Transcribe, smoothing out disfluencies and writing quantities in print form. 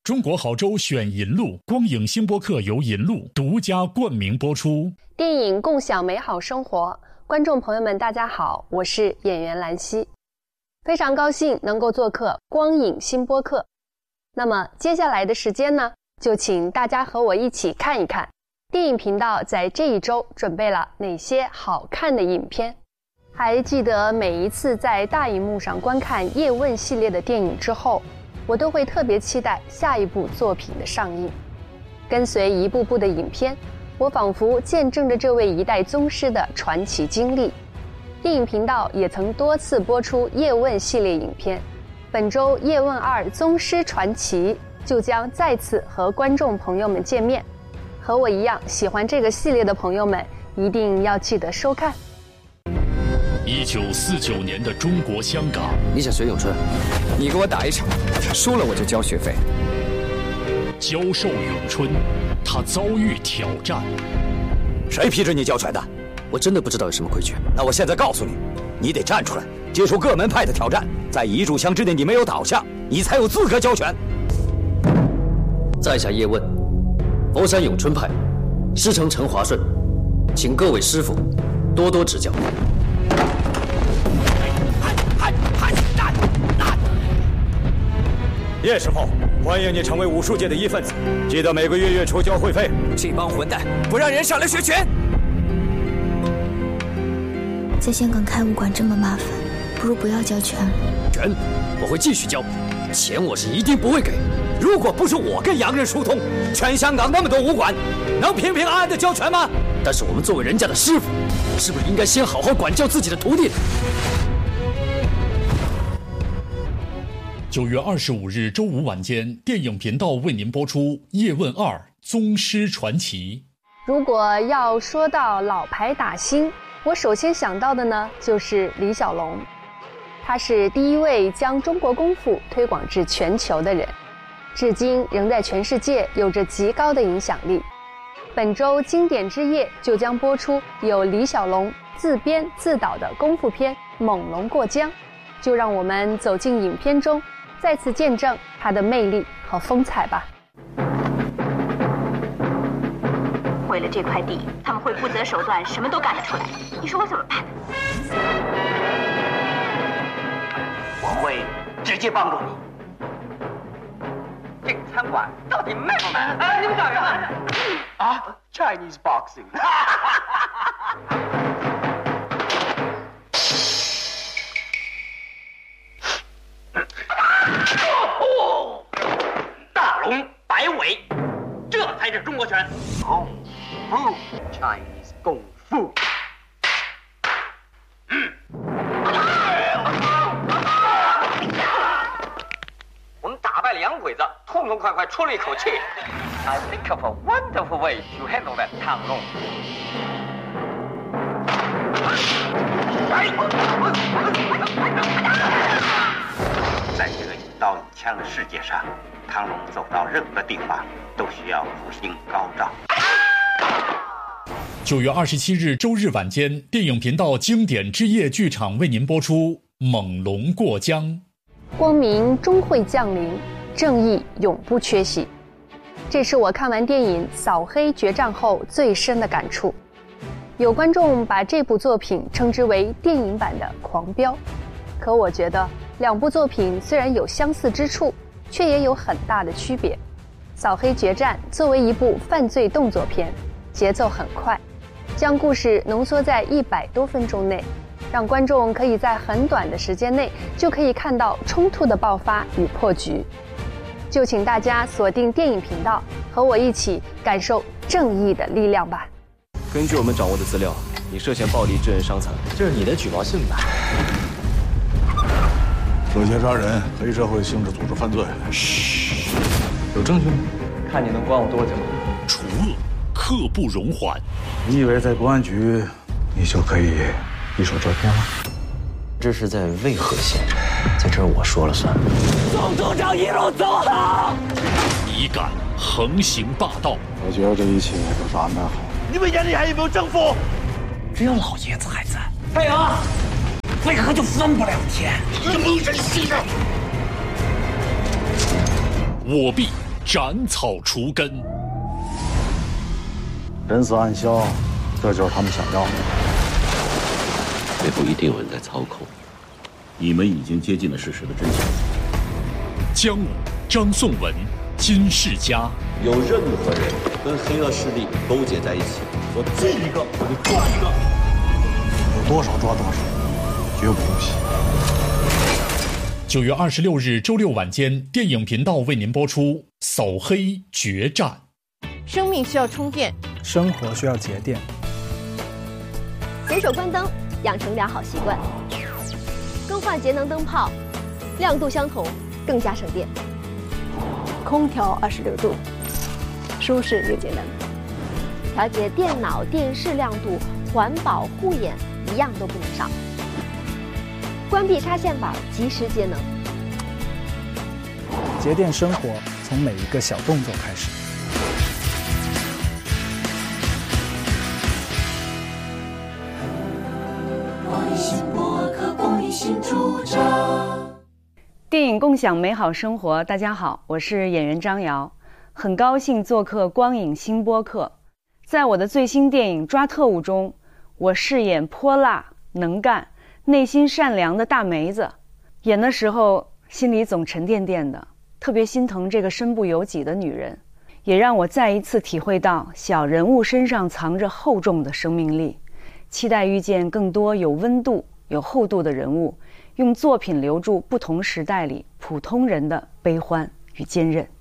中国好州选银路，光影星播客由银路独家冠名播出。 电影共享美好生活，观众朋友们大家好，我是演员兰溪，非常高兴能够做客光影星播客。那么接下来的时间呢，就请大家和我一起看一看电影频道在这一周准备了哪些好看的影片。还记得每一次在大荧幕上观看叶问系列的电影之后，我都会特别期待下一部作品的上映。跟随一部部的影片，我仿佛见证着这位一代宗师的传奇经历。电影频道也曾多次播出叶问系列影片，本周叶问2宗师传奇就将再次和观众朋友们见面。和我一样喜欢这个系列的朋友们一定要记得收看。 1949年的中国香港， 你想学咏春，你给我打一场，输了我就交学费。 教授咏春，他遭遇挑战。 谁批准你教拳的？我真的不知道有什么规矩。那我现在告诉你，你得站出来，接受各门派的挑战，在一炷香之内你没有倒下，你才有资格教拳。 在下叶问，佛山咏春派，师承陈华顺，请各位师傅多多指教。 叶师傅，欢迎你成为武术界的一份子，记得每个月初交会费。这帮混蛋不让人上来学拳。 在香港开武馆这么麻烦，不如不要教拳了。 拳我会继续教，钱我是一定不会给。 如果不是我跟洋人疏通，全香港那么多武馆，能平平安安的教拳吗？ 但是我们作为人家的师傅，是不是应该先好好管教自己的徒弟 ？9月25日周五晚间，电影频道为您播出《叶问2宗师传奇》。 如果要说到老牌打星，我首先想到的呢就是李小龙。他是第一位将中国功夫推广至全球的人，至今仍在全世界有着极高的影响力。本周经典之夜就将播出由李小龙自编自导的功夫片《猛龙过江》，就让我们走进影片中，再次见证他的魅力和风采吧。 为了这块地，他们会不择手段，什么都干得出来。你说我怎么办？ 我会直接帮助你。这个餐馆到底卖不卖？你们找人啊 ？Chinese boxing。大龙摆尾，这才是中国拳。功夫 ，Chinese 功夫。我们打败了洋鬼子，痛痛快快出了一口气。I think of a wonderful way to handle that 唐龙。在这个以刀以枪的世界上，唐龙走到任何地方都需要福星高照。 9月27日周日晚间，电影频道经典之夜剧场为您播出《猛龙过江》。 光明终会降临，正义永不缺席。这是我看完电影《扫黑决战》后最深的感触。有观众把这部作品称之为电影版的《狂飙》，可我觉得两部作品虽然有相似之处，却也有很大的区别。《扫黑决战》作为一部犯罪动作片，节奏很快，将故事浓缩在100多分钟内，让观众可以在很短的时间内就可以看到冲突的爆发与破局。就请大家锁定电影频道，和我一起感受正义的力量吧。 根据我们掌握的资料，你涉嫌暴力致人伤残， 这是你的举报信吧？ 涉嫌杀人、黑社会性质组织犯罪。 嘘，有证据吗？看你能关我多久。 除恶刻不容缓。 你以为在公安局，你就可以一手遮天了？ 这是在渭河县，在这儿我说了算。 总组长一路走好。 一干横行霸道。 我觉得这一切都是安排好。 你们眼里还有没有政府？ 只要老爷子还在， 配合，为何就分不了天？这谋人心啊！ 我必斩草除根。 人死暗消，这就是他们想要的。 背后一定有人在操控。 你们已经接近了事实的真相。 姜武、张颂文、金世佳， 有任何人跟黑恶势力勾结在一起，我见一个我就抓一个。 有多少抓多少，绝不姑息。 9月26日周六晚间，电影频道为您播出《扫黑决战》。 生命需要充电， 生活需要节电。 随手关灯，养成良好习惯。更换节能灯泡，亮度相同，更加省电。空调26度，舒适又节能。调节电脑、电视亮度，环保护眼，一样都不能少。关闭插线板，及时节能。 节电生活从每一个小动作开始。 电影共享美好生活，大家好，我是演员张瑶，很高兴做客光影新播客。在我的最新电影《抓特务》中，我饰演泼辣、能干、内心善良的大梅子，演的时候心里总沉甸甸的，特别心疼这个身不由己的女人，也让我再一次体会到小人物身上藏着厚重的生命力。期待遇见更多有温度、有厚度的人物，用作品留住不同时代里普通人的悲欢与坚韧。